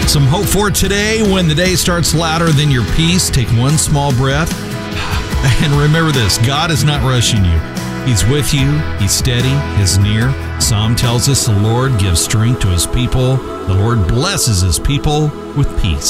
Some hope for today. When the day starts louder than your peace, take one small breath. And remember this, God is not rushing you. He's with you. He's steady. He's near. Psalm tells us the Lord gives strength to his people. The Lord blesses his people with peace.